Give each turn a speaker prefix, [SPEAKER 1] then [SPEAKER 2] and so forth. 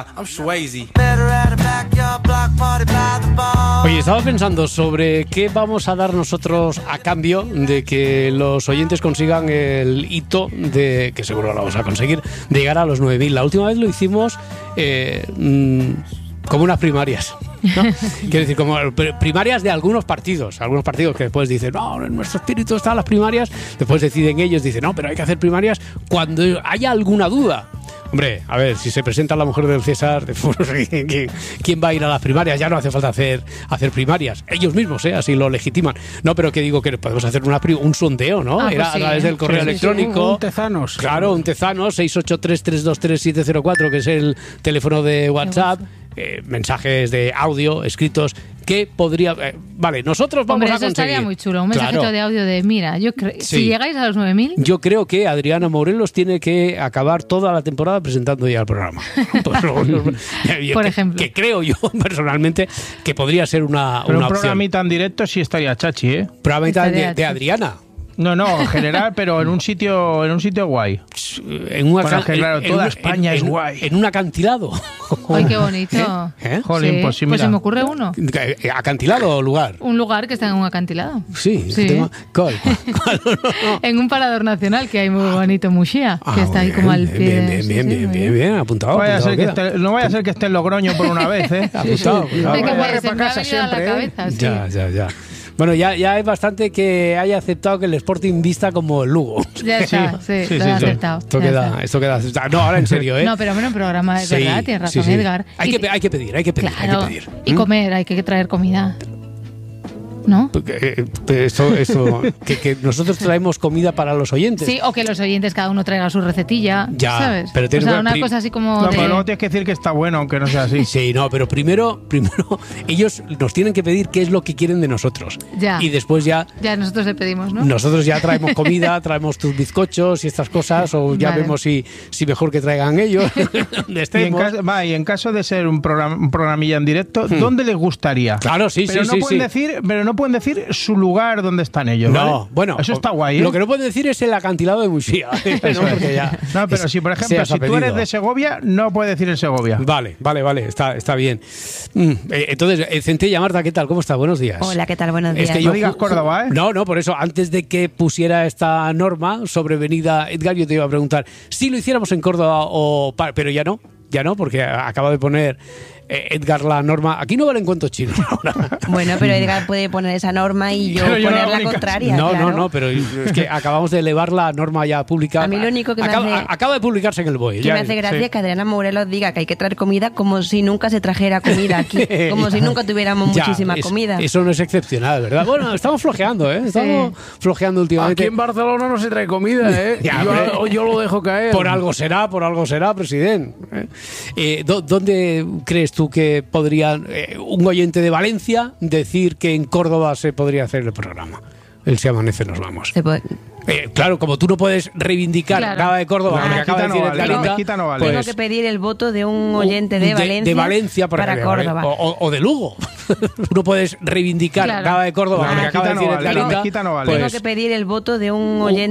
[SPEAKER 1] Oye, estaba pensando sobre qué vamos a dar nosotros a cambio de que los oyentes consigan el hito de, que seguro lo vamos a conseguir, de llegar a los 9.000. La última vez lo hicimos como unas primarias, ¿no? Quiero decir, como primarias de algunos partidos que después dicen, no, en nuestro espíritu están las primarias, después deciden ellos, dicen, no, pero hay que hacer primarias cuando haya alguna duda. Hombre, a ver, si se presenta la mujer del César, ¿quién va a ir a las primarias? Ya no hace falta hacer primarias. Ellos mismos, así lo legitiman. No, pero que digo que podemos hacer un sondeo, ¿no?
[SPEAKER 2] Pues
[SPEAKER 1] Era
[SPEAKER 2] sí,
[SPEAKER 1] a través del correo electrónico.
[SPEAKER 2] Un tezanos.
[SPEAKER 1] Claro, un tezanos, 683-323-704, que es el teléfono de WhatsApp. Mensajes de audio escritos que podría... vale, nosotros vamos a conseguir...
[SPEAKER 3] Eso estaría muy chulo, un mensajito de audio de, mira, si llegáis a los 9.000...
[SPEAKER 1] Yo creo que Adriana Morelos tiene que acabar toda la temporada presentando ya el programa.
[SPEAKER 3] Por ejemplo.
[SPEAKER 1] Que creo yo, personalmente, que podría ser una
[SPEAKER 2] Pero un
[SPEAKER 1] opción.
[SPEAKER 2] programita en directo sí estaría chachi, ¿eh?
[SPEAKER 1] Programita de Adriana.
[SPEAKER 2] No, en general, pero en un sitio guay. Claro, toda España es guay.
[SPEAKER 1] En un acantilado.
[SPEAKER 3] ¡Ay, qué bonito!
[SPEAKER 2] Jolín,
[SPEAKER 3] sí,
[SPEAKER 2] pues sí,
[SPEAKER 3] pues
[SPEAKER 2] mira.
[SPEAKER 3] se me ocurre uno.
[SPEAKER 1] ¿Acantilado o lugar?
[SPEAKER 3] Un lugar que está en un acantilado.
[SPEAKER 1] Sí. ¿Cuál?
[SPEAKER 3] En un parador nacional que hay muy bonito, Muxía, que está ahí como al pie.
[SPEAKER 1] Bien, apuntado.
[SPEAKER 2] No vaya a ser que esté en Logroño por una vez, ¿eh?
[SPEAKER 1] Apuntado.
[SPEAKER 3] Hay que ponerse para casa siempre, la cabeza,
[SPEAKER 1] Ya. Bueno, ya es bastante que haya aceptado que el Sporting vista como el Lugo.
[SPEAKER 3] Ya está, sí, lo he aceptado.
[SPEAKER 1] Esto queda aceptado. No, ahora en serio, ¿eh?
[SPEAKER 3] No, pero bueno, programa es verdad, tienes razón, Edgar.
[SPEAKER 1] Hay que pedir.
[SPEAKER 3] Claro, y comer, hay que traer comida. ¿No?
[SPEAKER 1] Eso que nosotros traemos comida para los oyentes.
[SPEAKER 3] Sí, o que los oyentes cada uno traiga su recetilla,
[SPEAKER 1] ya,
[SPEAKER 3] ¿sabes?
[SPEAKER 1] Pero
[SPEAKER 3] una cosa así como
[SPEAKER 2] pero luego tienes que decir que está bueno, aunque no sea así.
[SPEAKER 1] Sí, no, pero primero ellos nos tienen que pedir qué es lo que quieren de nosotros.
[SPEAKER 3] Ya.
[SPEAKER 1] Y después ya
[SPEAKER 3] nosotros le pedimos, ¿no?
[SPEAKER 1] Nosotros ya traemos comida, traemos tus bizcochos y estas cosas, o ya vemos si mejor que traigan ellos.
[SPEAKER 2] Y en caso de ser un programilla en directo, ¿dónde les gustaría?
[SPEAKER 1] Claro,
[SPEAKER 2] Pero no pueden decir su lugar donde están ellos, ¿vale?
[SPEAKER 1] No, bueno,
[SPEAKER 2] eso está guay, ¿eh?
[SPEAKER 1] Lo que no pueden decir es el acantilado de Muxía.
[SPEAKER 2] No, pero si por ejemplo, si tú eres de Segovia, no puedes decir en Segovia.
[SPEAKER 1] Vale, está bien. Entonces, Centella, Marta, ¿qué tal? ¿Cómo estás? Buenos días.
[SPEAKER 4] Hola, ¿qué tal? Buenos días.
[SPEAKER 1] Es que
[SPEAKER 2] no digas Córdoba, ¿eh?
[SPEAKER 1] No, por eso, antes de que pusiera esta norma sobrevenida, Edgar, yo te iba a preguntar si lo hiciéramos en Córdoba pero ya no, porque acaba de poner Edgar la norma. Aquí no valen cuentos chinos ahora.
[SPEAKER 4] Bueno, pero Edgar puede poner esa norma y yo poner la contraria.
[SPEAKER 1] No, pero es que acabamos de elevar la norma ya pública.
[SPEAKER 4] A mí lo único que
[SPEAKER 1] acaba de publicarse en el BOE.
[SPEAKER 4] Me hace gracia que Adriana Morelos diga que hay que traer comida como si nunca se trajera comida aquí, como si nunca tuviéramos muchísima comida.
[SPEAKER 1] Eso no es excepcional, ¿verdad? Bueno, estamos flojeando, ¿eh? Estamos flojeando últimamente.
[SPEAKER 2] Aquí en Barcelona no se trae comida, ¿eh? Yo lo dejo caer.
[SPEAKER 1] Por algo será, presidente. ¿Dónde crees tú que podría un oyente de Valencia decir que en Córdoba se podría hacer el programa? El Se Amanece Nos Vamos. Claro, como tú no puedes reivindicar acaba de Córdoba, porque acaba de decir
[SPEAKER 4] el tengo que pedir el voto de un oyente de Valencia para Córdoba.
[SPEAKER 1] O de Lugo. Tú no puedes reivindicar acaba de Córdoba, porque acaba de decir el
[SPEAKER 4] tengo que pedir el voto de un oyente